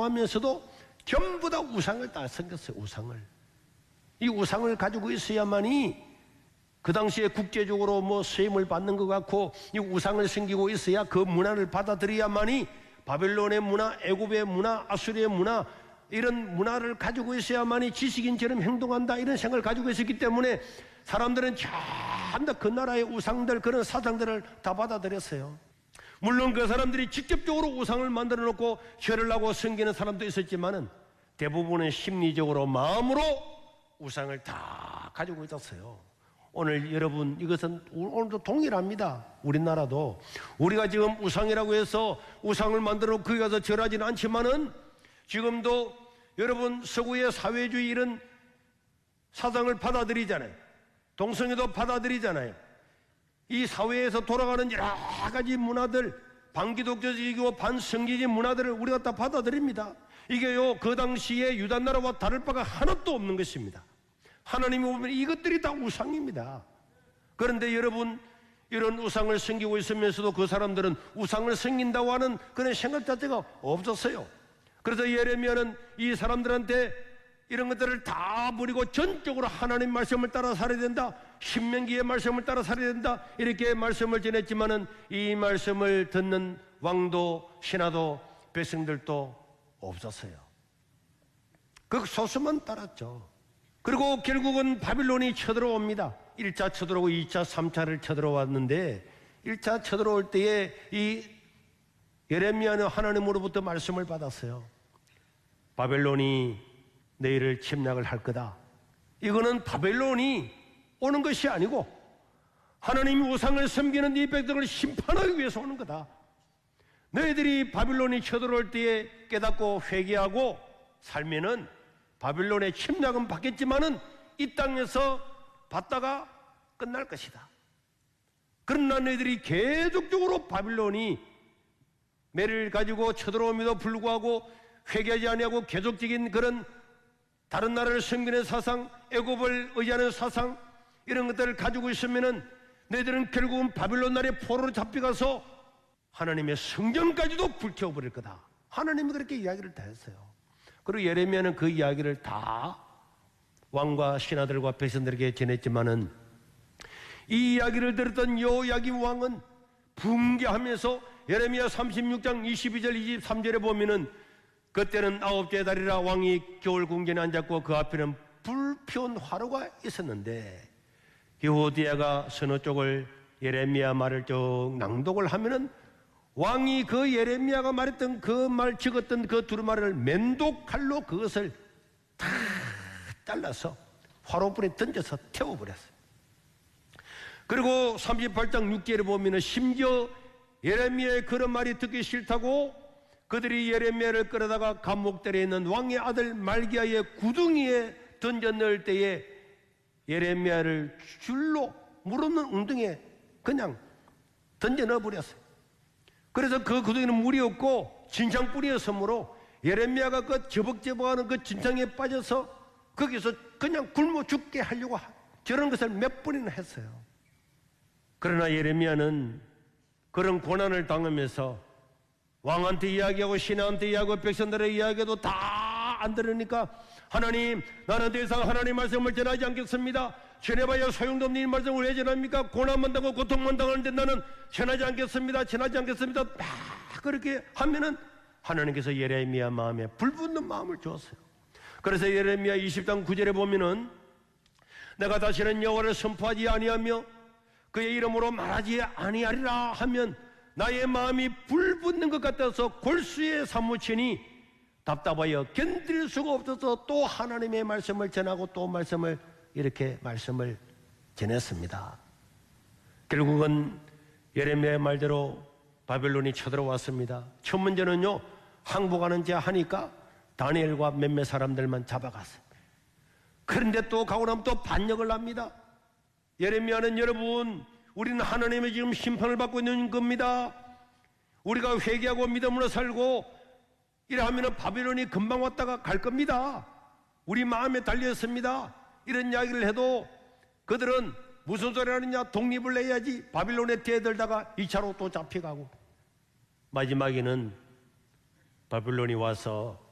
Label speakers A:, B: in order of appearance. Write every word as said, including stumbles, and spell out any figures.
A: 하면서도 전부 다 우상을 다 섬겼어요. 우상을. 이 우상을 가지고 있어야만이 그 당시에 국제적으로 뭐 수임을 받는 것 같고, 이 우상을 섬기고 있어야 그 문화를 받아들여야만이 바벨론의 문화, 애굽의 문화, 아수리의 문화, 이런 문화를 가지고 있어야만이 지식인처럼 행동한다, 이런 생각을 가지고 있었기 때문에 사람들은 전부 다 그 나라의 우상들, 그런 사상들을 다 받아들였어요. 물론 그 사람들이 직접적으로 우상을 만들어 놓고 절을 하고 섬기는 사람도 있었지만은 대부분은 심리적으로 마음으로 우상을 다 가지고 있었어요. 오늘 여러분, 이것은 오늘도 동일합니다. 우리나라도 우리가 지금 우상이라고 해서 우상을 만들어 놓고 거기 가서 절하지는 않지만은 지금도 여러분 서구의 사회주의 이런 사상을 받아들이잖아요. 동성애도 받아들이잖아요. 이 사회에서 돌아가는 여러 가지 문화들, 반기독교적이고 반성기적인 문화들을 우리가 다 받아들입니다. 이게요, 그 당시에 유다 나라와 다를 바가 하나도 없는 것입니다. 하나님이 보면 이것들이 다 우상입니다. 그런데 여러분, 이런 우상을 섬기고 있으면서도 그 사람들은 우상을 섬긴다고 하는 그런 생각 자체가 없었어요. 그래서 예레미야는 이 사람들한테 이런 것들을 다 버리고 전적으로 하나님 말씀을 따라 살아야 된다, 신명기의 말씀을 따라 살아야 된다, 이렇게 말씀을 전했지만은 이 말씀을 듣는 왕도 신하도 백성들도 없었어요. 그 소수만 따랐죠. 그리고 결국은 바빌론이 쳐들어옵니다. 일 차 쳐들어오고 이 차, 삼 차를 쳐들어왔는데, 일 차 쳐들어올 때에 이 예레미야는 하나님으로부터 말씀을 받았어요. 바벨론이 너희를 침략을 할 거다. 이거는 바벨론이 오는 것이 아니고 하나님이 우상을 섬기는 이 백성을 심판하기 위해서 오는 거다. 너희들이 바빌론이 쳐들어올 때에 깨닫고 회개하고 살면은 바빌론의 침략은 받겠지만은 이 땅에서 받다가 끝날 것이다. 그러나 너희들이 계속적으로 바빌론이 매를 가지고 쳐들어옴에도 불구하고 회개하지 아니하고 계속적인 그런 다른 나라를 섬기는 사상, 애굽을 의지하는 사상, 이런 것들을 가지고 있으면은 너희들은 결국은 바빌론 나라의 포로로 잡혀가서 하나님의 성전까지도 불태워버릴 거다. 하나님이 그렇게 이야기를 다 했어요. 그리고 예레미야는 그 이야기를 다 왕과 신하들과 백성들에게 전했지만은 이 이야기를 들었던 여호야김 왕은 붕괴하면서 예레미야 삼십육 장 이십이 절 이십삼 절에 보면은 그때는 아홉째 달이라 왕이 겨울 궁전에 앉았고 그 앞에는 불피운 화로가 있었는데, 여호디야가 서너 쪽을 예레미야 말을 쭉 낭독을 하면은 왕이 그 예레미야가 말했던 그 말, 적었던 그 두루마리를 맨도칼로 그것을 다 잘라서 화로불에 던져서 태워버렸어요. 그리고 삼십팔 장 육 절에 보면은 심지어 예레미야의 그런 말이 듣기 싫다고 그들이 예레미야를 끌어다가 감옥들에 있는 왕의 아들 말기야의 구덩이에 던져 넣을 때에 예레미야를 줄로 물 없는 웅덩이에 그냥 던져 넣어버렸어요. 그래서 그 구덩이는 물이 없고 진창불이었으므로 예레미야가 그 저벅저벅하는 그 진창에 빠져서 거기서 그냥 굶어 죽게 하려고 저런 것을 몇 번이나 했어요. 그러나 예레미야는 그런 고난을 당하면서 왕한테 이야기하고 신하한테 이야기하고 백성들의 이야기도 다 안 들으니까, 하나님, 나는 더 이상 하나님 말씀을 전하지 않겠습니다. 전해봐야 소용도 없는 이 말씀을 왜 전합니까? 고난만 당하고 고통만 당하는데 나는 전하지 않겠습니다. 전하지 않겠습니다. 막 그렇게 하면은 하나님께서 예레미야 마음에 불붙는 마음을 주었어요. 그래서 예레미야 이십 장 구 절에 보면은 내가 다시는 여호와를 선포하지 아니하며 그의 이름으로 말하지 아니하리라 하면 나의 마음이 불붙는 것 같아서 골수에 사무치니 답답하여 견딜 수가 없어서 또 하나님의 말씀을 전하고 또 말씀을 이렇게 말씀을 전했습니다. 결국은 예레미야의 말대로 바벨론이 쳐들어왔습니다. 첫 문제는요, 항복하는 자 하니까 다니엘과 몇몇 사람들만 잡아갔습니다. 그런데 또 가고 나면 또 반역을 합니다. 예레미야는 여러분, 우리는 하나님의 지금 심판을 받고 있는 겁니다. 우리가 회개하고 믿음으로 살고 이러하면 바빌론이 금방 왔다가 갈 겁니다. 우리 마음에 달려있습니다. 이런 이야기를 해도 그들은 무슨 소리 하느냐, 독립을 내야지, 바빌론에 뛰어들다가 이 차로 또 잡혀가고, 마지막에는 바빌론이 와서